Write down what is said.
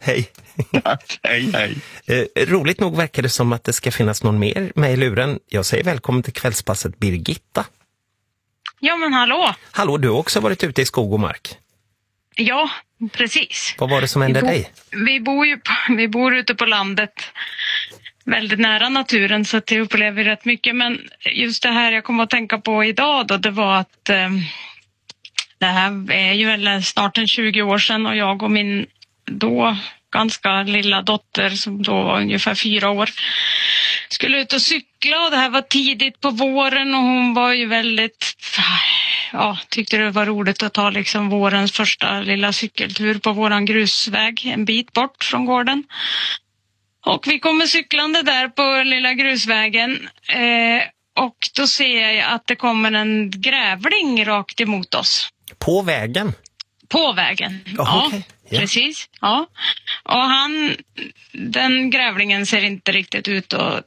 Hej. Tack, hej. Roligt nog verkar det som att det ska finnas någon mer med i luren. Jag säger välkommen till kvällspasset, Birgitta. Ja, men hallå. Hallå, du har också varit ute i skog och mark. Ja, precis. Vad var det som hände dig? Vi bor ute på landet, väldigt nära naturen, så att jag upplever rätt mycket. Men just det här jag kommer att tänka på idag då, det var att det här är ju väl snart 20 år sedan, och jag och min då ganska lilla dotter, som då var ungefär 4 år, skulle ut och cykla, och det här var tidigt på våren, och hon var ju väldigt, tyckte det var roligt att ta liksom vårens första lilla cykeltur på våran grusväg en bit bort från gården. Och vi kommer cyklande där på lilla grusvägen, och då ser jag att det kommer en grävling rakt emot oss. På vägen? På vägen, Okay. Ja. Precis. Ja. Och den grävlingen ser inte riktigt ut att